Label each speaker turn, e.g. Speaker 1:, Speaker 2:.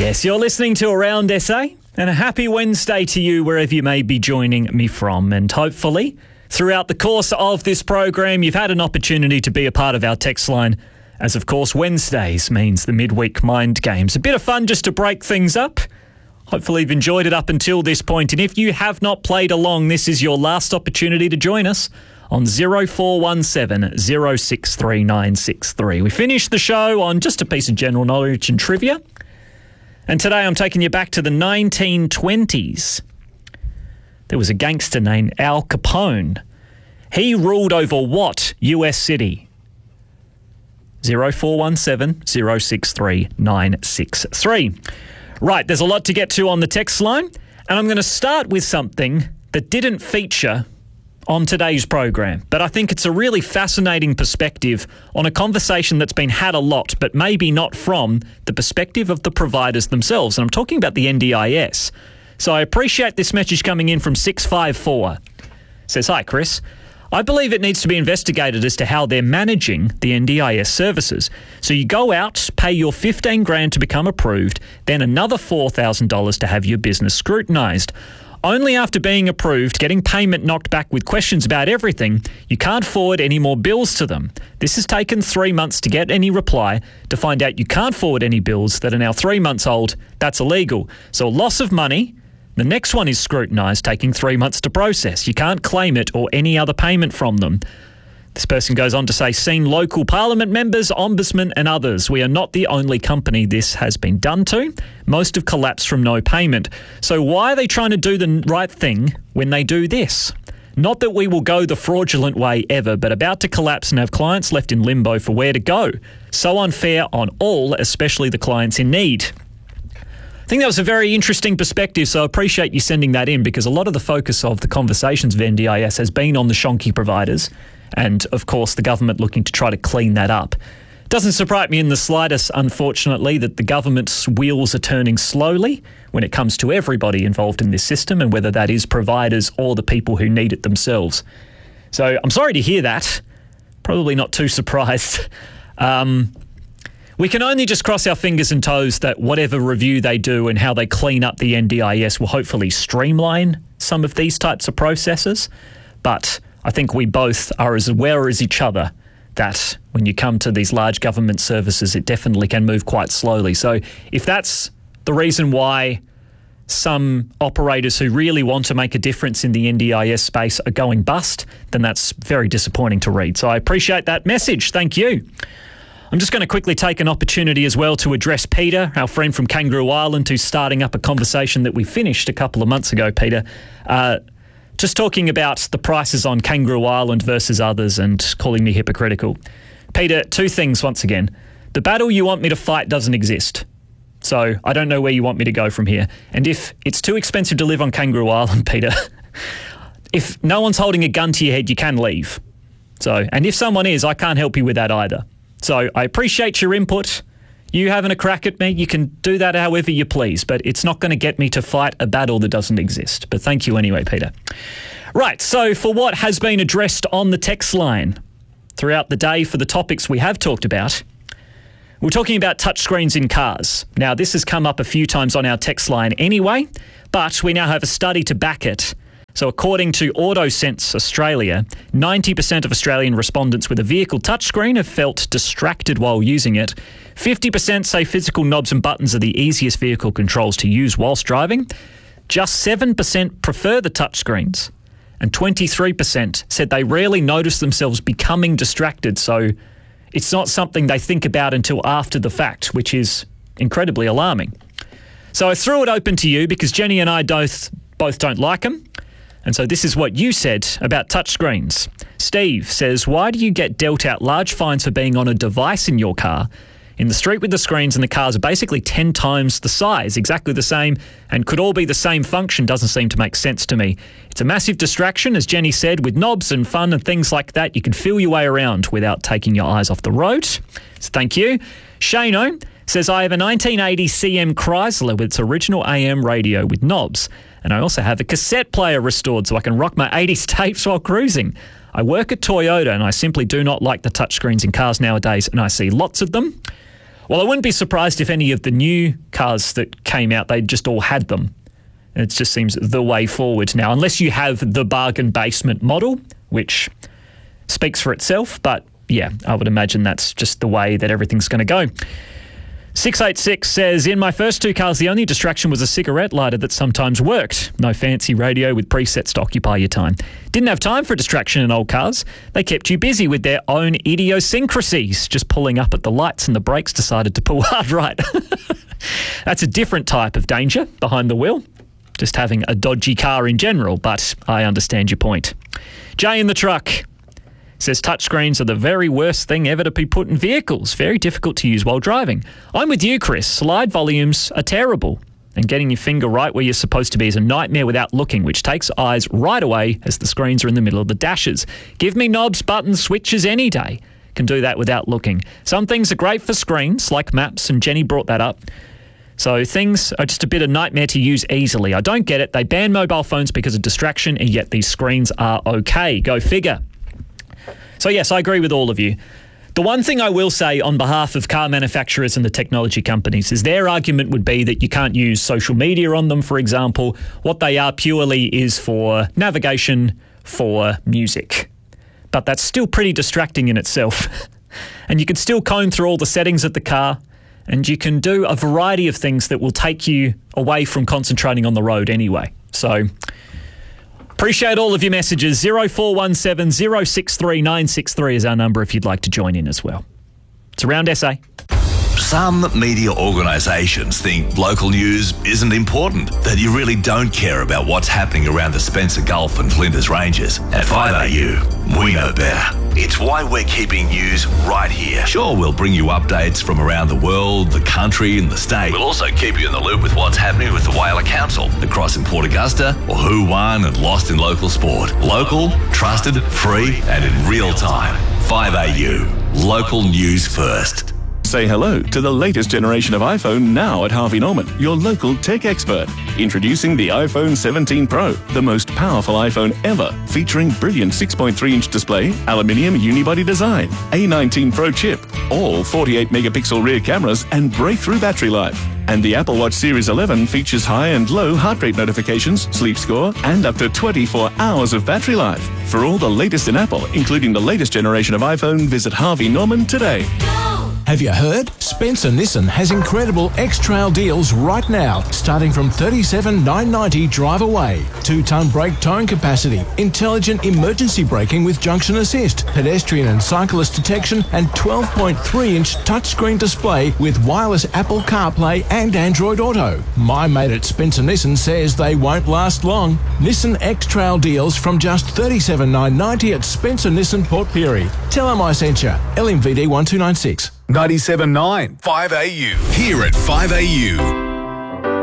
Speaker 1: Yes, you're listening to Around SA, and a happy Wednesday to you wherever you may be joining me from. And hopefully, throughout the course of this program, you've had an opportunity to be a part of our text line, as of course Wednesdays means the midweek mind games. A bit of fun just to break things up. Hopefully you've enjoyed it up until this point, and if you have not played along, this is your last opportunity to join us on 0417 063963. We finished the show on just a piece of general knowledge and trivia. And today I'm taking you back to the 1920s. There was a gangster named Al Capone. He ruled over what US city? 0417 063963. Right, there's a lot to get to on the text line, and I'm going to start with something that didn't feature on today's program, but I think it's a really fascinating perspective on a conversation that's been had a lot, but maybe not from the perspective of the providers themselves. And I'm talking about the NDIS. So I appreciate this message coming in from 654. It says, "Hi, Chris. I believe it needs to be investigated as to how they're managing the NDIS services. So you go out, pay your $15,000 to become approved, then another $4,000 to have your business scrutinised. Only after being approved, getting payment knocked back with questions about everything, you can't forward any more bills to them. This has taken 3 months to get any reply, to find out you can't forward any bills that are now 3 months old. That's illegal. So a loss of money. The next one is scrutinised, taking 3 months to process. You can't claim it or any other payment from them." This person goes on to say, "Seen local parliament members, ombudsman and others. We are not the only company this has been done to. Most have collapsed from no payment. So why are they trying to do the right thing when they do this? Not that we will go the fraudulent way ever, but about to collapse and have clients left in limbo for where to go. So unfair on all, especially the clients in need." I think that was a very interesting perspective, so I appreciate you sending that in, because a lot of the focus of the conversations of NDIS has been on the shonky providers and, of course, the government looking to try to clean that up. It doesn't surprise me in the slightest, unfortunately, that the government's wheels are turning slowly when it comes to everybody involved in this system, and whether that is providers or the people who need it themselves. So I'm sorry to hear that. Probably not too surprised. We can only just cross our fingers and toes that whatever review they do and how they clean up the NDIS will hopefully streamline some of these types of processes. But I think we both are as aware as each other that when you come to these large government services, it definitely can move quite slowly. So if that's the reason why some operators who really want to make a difference in the NDIS space are going bust, then that's very disappointing to read. So I appreciate that message. Thank you. I'm just going to quickly take an opportunity as well to address Peter, our friend from Kangaroo Island, who's starting up a conversation that we finished a couple of months ago, Peter. Just talking about the prices on Kangaroo Island versus others and calling me hypocritical. Peter, two things once again. The battle you want me to fight doesn't exist. So I don't know where you want me to go from here. And if it's too expensive to live on Kangaroo Island, Peter, if no one's holding a gun to your head, you can leave. So, and if someone is, I can't help you with that either. So I appreciate your input. You having a crack at me, you can do that however you please, but it's not going to get me to fight a battle that doesn't exist. But thank you anyway, Peter. Right, so for what has been addressed on the text line throughout the day for the topics we have talked about, we're talking about touchscreens in cars. Now, this has come up a few times on our text line anyway, but we now have a study to back it. So according to AutoSense Australia, 90% of Australian respondents with a vehicle touchscreen have felt distracted while using it. 50% say physical knobs and buttons are the easiest vehicle controls to use whilst driving. Just 7% prefer the touchscreens. And 23% said they rarely notice themselves becoming distracted. So it's not something they think about until after the fact, which is incredibly alarming. So I threw it open to you because Jenny and I both don't like them. And so this is what you said about touchscreens. Steve says, "Why do you get dealt out large fines for being on a device in your car? In the street with the screens and the cars are basically 10 times the size, exactly the same, and could all be the same function. Doesn't seem to make sense to me. It's a massive distraction, as Jenny said, with knobs and fun and things like that. You can feel your way around without taking your eyes off the road." So thank you. Shano says, "I have a 1980 CM Chrysler with its original AM radio with knobs. And I also have a cassette player restored so I can rock my 80s tapes while cruising. I work at Toyota and I simply do not like the touchscreens in cars nowadays, and I see lots of them. Well, I wouldn't be surprised if any of the new cars that came out, they just all had them. And it just seems the way forward now, unless you have the bargain basement model, which speaks for itself. But yeah, I would imagine that's just the way that everything's going to go. 686 says, in my first two cars, the only distraction was a cigarette lighter that sometimes worked. No fancy radio with presets to occupy your time. Didn't have time for distraction in old cars. They kept you busy with their own idiosyncrasies, just pulling up at the lights and the brakes decided to pull hard right. That's a different type of danger behind the wheel. Just having a dodgy car in general, but I understand your point. Jay in the truck says touchscreens are the very worst thing ever to be put in vehicles. Very difficult to use while driving. I'm with you, Chris. Slide volumes are terrible. And getting your finger right where you're supposed to be is a nightmare without looking, which takes eyes right away as the screens are in the middle of the dashes. Give me knobs, buttons, switches any day. Can do that without looking. Some things are great for screens, like maps, and Jenny brought that up. So things are just a bit of nightmare to use easily. I don't get it. They ban mobile phones because of distraction, and yet these screens are okay. Go figure. So yes, I agree with all of you. The one thing I will say on behalf of car manufacturers and the technology companies is their argument would be that you can't use social media on them, for example. What they are purely is for navigation, for music. But that's still pretty distracting in itself. And you can still comb through all the settings of the car, and you can do a variety of things that will take you away from concentrating on the road anyway. So appreciate all of your messages. 0417 063 963 is our number if you'd like to join in as well. It's Around SA.
Speaker 2: Some media organisations think local news isn't important, that you really don't care about what's happening around the Spencer Gulf and Flinders Ranges. At 5AU, we know better. It's why we're keeping news right here. Sure, we'll bring you updates from around the world, the country and the state. We'll also keep you in the loop with what's happening with the Whaler Council, the Cross in Port Augusta, or who won and lost in local sport. Local, trusted, free and in real time. 5AU, local news first.
Speaker 3: Say hello to the latest generation of iPhone now at Harvey Norman, your local tech expert. Introducing the iPhone 17 Pro, the most powerful iPhone ever, featuring brilliant 6.3-inch display, aluminium unibody design, A19 Pro chip, all 48-megapixel rear cameras and breakthrough battery life. And the Apple Watch Series 11 features high and low heart rate notifications, sleep score, and up to 24 hours of battery life. For all the latest in Apple, including the latest generation of iPhone, visit Harvey Norman today.
Speaker 4: Have you heard? Spencer Nissan has incredible X-Trail deals right now, starting from $37,990 drive away. 2-ton brake towing capacity, intelligent emergency braking with junction assist, pedestrian and cyclist detection, and 12.3-inch touchscreen display with wireless Apple CarPlay and Android Auto. My mate at Spencer Nissan says they won't last long. Nissan X-Trail deals from just $37,990 at Spencer Nissan Port Pirie. Tell them I sent you. LMVD 1296.
Speaker 5: 97.9 5AU. Here at 5AU.